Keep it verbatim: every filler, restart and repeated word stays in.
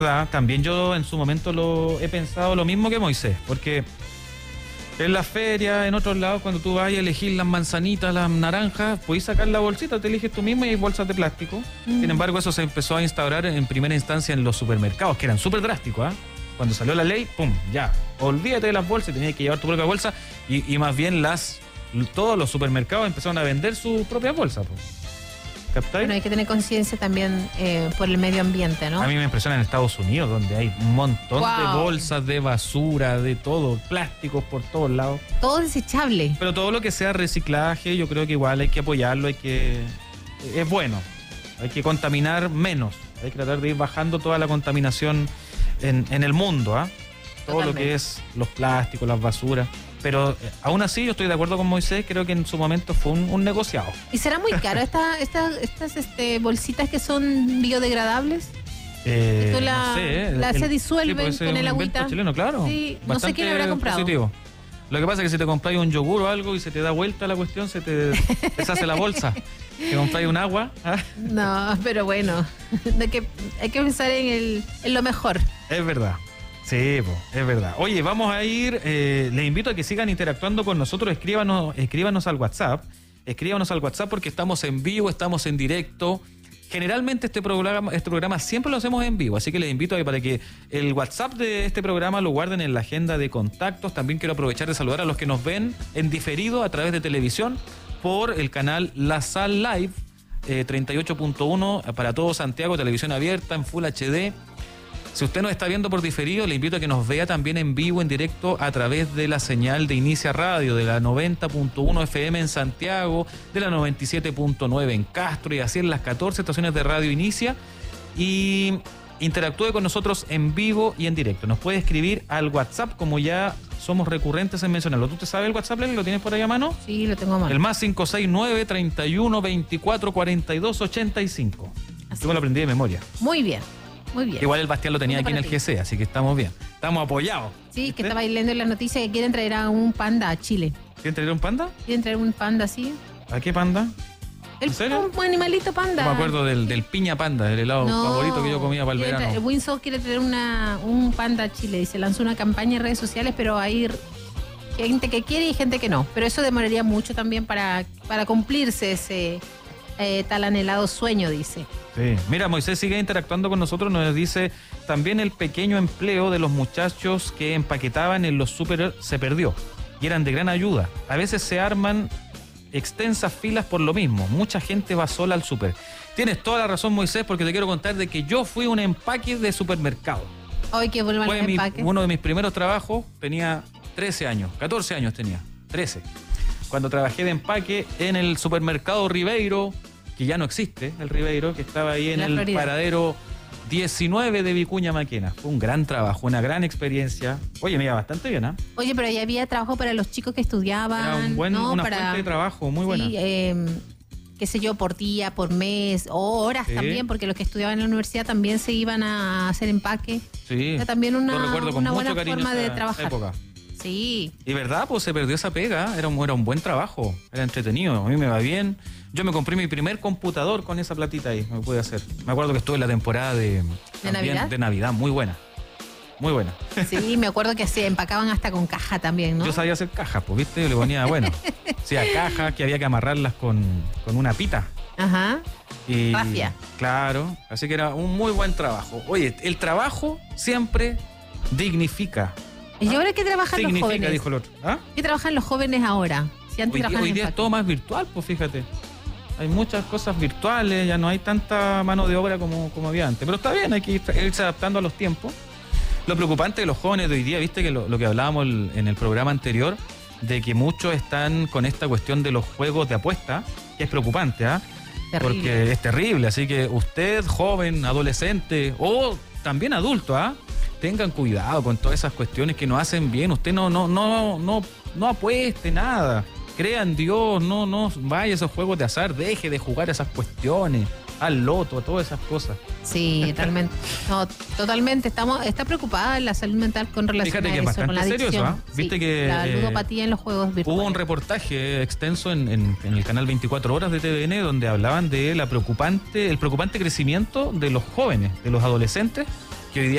También yo en su momento lo he pensado lo mismo que Moisés, porque en las ferias, en otros lados, cuando tú vas a elegir las manzanitas, las naranjas, puedes sacar la bolsita, te eliges tú mismo y hay bolsas de plástico. Mm. Sin embargo, eso se empezó a instaurar en primera instancia en los supermercados, que eran súper drásticos, ¿eh? Cuando salió la ley, pum, ya, olvídate de las bolsas, tenías que llevar tu propia bolsa y, y más bien las todos los supermercados empezaron a vender sus propias bolsas, pues. ¿Captáis? Bueno, hay que tener conciencia también eh, por el medio ambiente, ¿no? A mí me impresiona en Estados Unidos, donde hay un montón wow. de bolsas de basura, de todo, plásticos por todos lados. Todo desechable. Pero todo lo que sea reciclaje, yo creo que igual hay que apoyarlo, hay que... es bueno, hay que contaminar menos, hay que tratar de ir bajando toda la contaminación en, en el mundo, ¿ah? ¿eh? Todo Totalmente. Lo que es los plásticos, las basuras. Pero eh, aún así yo estoy de acuerdo con Moisés, creo que en su momento fue un, un negociado. ¿Y será muy caro esta, esta, estas este, bolsitas que son biodegradables? Eh, tú la, no sé, eh, la el, se disuelven sí, con el agüita. Chileno, claro. Sí, no sé quién habrá comprado. Positivo. Lo que pasa es que si te compráis un yogur o algo y se te da vuelta la cuestión, se te deshace la bolsa. Te compráis un agua. ¿Ah? No, pero bueno, de que hay que pensar en, el, en lo mejor. Es verdad. Sí, pues, es verdad. Oye, vamos a ir, eh, les invito a que sigan interactuando con nosotros, escríbanos, escríbanos al WhatsApp, escríbanos al WhatsApp porque estamos en vivo, estamos en directo. Generalmente este programa, este programa siempre lo hacemos en vivo, así que les invito a que para que el WhatsApp de este programa lo guarden en la agenda de contactos. También quiero aprovechar de saludar a los que nos ven en diferido a través de televisión por el canal La Sal Live eh, treinta y ocho punto uno para todo Santiago, televisión abierta en Full H D. Si usted nos está viendo por diferido, le invito a que nos vea también en vivo, en directo, a través de la señal de Inicia Radio, de la noventa punto uno F M en Santiago, de la noventa y siete punto nueve en Castro y así en las catorce estaciones de Radio Inicia. Y interactúe con nosotros en vivo y en directo. Nos puede escribir al WhatsApp, como ya somos recurrentes en mencionarlo. ¿Tú te sabes el WhatsApp, Leli? ¿Lo tienes por ahí a mano? Sí, lo tengo a mano. El más cinco seis nueve, treinta y uno, veinticuatro, cuarenta y dos, ochenta y cinco. Yo me lo aprendí de memoria. Muy bien. Muy bien. Igual el Bastián lo tenía aquí en el G C, así que estamos bien. Estamos apoyados. Sí, ¿viste? Que estaba leyendo en las noticias que quieren traer a un panda a Chile. ¿Quieren traer un panda? Quieren traer un panda, sí. ¿A qué panda? El, ¿En serio? Un animalito panda. No me acuerdo del, del piña panda, el helado no, favorito que yo comía para el verano. Traer, Winsor quiere traer una, un panda a Chile. Dice, lanzó una campaña en redes sociales, pero hay gente que quiere y gente que no. Pero eso demoraría mucho también para, para cumplirse ese eh, tal anhelado sueño, dice. Sí, mira, Moisés sigue interactuando con nosotros, nos dice, también el pequeño empleo de los muchachos que empaquetaban en los súper se perdió y eran de gran ayuda. A veces se arman extensas filas por lo mismo, mucha gente va sola al súper. Tienes toda la razón, Moisés, porque te quiero contar de que yo fui un empaque de supermercado. Hoy que vuelvan los mi, empaques. Uno de mis primeros trabajos, tenía trece años, catorce años tenía, trece. Cuando trabajé de empaque en el supermercado Ribeiro, que ya no existe, el Ribeiro, que estaba ahí en el Florida. Paradero diecinueve de Vicuña Maquena. Fue un gran trabajo, una gran experiencia. Oye, me iba bastante bien, ¿ah? ¿eh? Oye, pero ahí había trabajo para los chicos que estudiaban. Era un buen, ¿no? una para... fuente de trabajo muy buena. Sí, eh, qué sé yo, por día, por mes, o horas sí. También, porque los que estudiaban en la universidad también se iban a hacer empaque. Sí. Era también una, Lo recuerdo con una mucho buena cariño forma esa, de trabajar. Esa época. Sí. Y verdad, pues se perdió esa pega, era un, era un buen trabajo, era entretenido, a mí me va bien. Yo me compré mi primer computador con esa platita ahí, me pude hacer. Me acuerdo que estuve en la temporada de, ¿De Navidad? De Navidad, muy buena, muy buena. Sí, me acuerdo que se empacaban hasta con caja también, ¿no? Yo sabía hacer cajas, pues, ¿viste? Yo le ponía, bueno, sí, a cajas que había que amarrarlas con, con una pita. Ajá. Y, Rafia. Claro, así que era un muy buen trabajo. Oye, el trabajo siempre dignifica. ¿Y ahora qué trabajan Significa, los jóvenes? Dijo el otro. ¿Ah? ¿Qué trabajan los jóvenes ahora? Si antes hoy día, hoy día es todo más virtual, pues fíjate. Hay muchas cosas virtuales, ya no hay tanta mano de obra como, como había antes. Pero está bien, hay que irse adaptando a los tiempos. Lo preocupante de los jóvenes de hoy día, viste que lo, lo que hablábamos el, en el programa anterior, de que muchos están con esta cuestión de los juegos de apuesta, que es preocupante, ¿ah? ¿eh? Porque es terrible. Así que usted, joven, adolescente o también adulto, ¿ah? ¿eh? Tengan cuidado con todas esas cuestiones que nos hacen bien. Usted no, no, no, no, no apueste nada. Crea en Dios, no, no vaya a esos juegos de azar, deje de jugar esas cuestiones, al loto, todas esas cosas. Sí, totalmente. No, totalmente. Estamos, está preocupada la salud mental con relación Fíjate a que eso, con la adicción. Fíjate que es bastante serio eso, ¿eh? Viste sí, que la ludopatía eh, en los juegos virtuales. Hubo un reportaje extenso en, en, en el canal veinticuatro horas de T V N donde hablaban de la preocupante, el preocupante crecimiento de los jóvenes, de los adolescentes, que hoy día